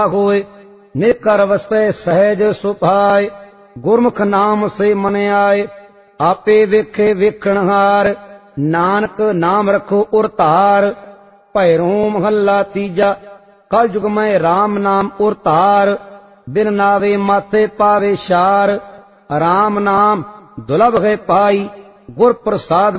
होए निकर वसै सहज सुभाए। गुरमुख नाम से मन आए आपे वेखे वेखणहार। नानक नाम रखो उर धार भैरों महला तीजा। कल युग में राम नाम उर धार बिन नावे माथे पावे शार। राम नाम दुलभ है पाई गुर प्रसाद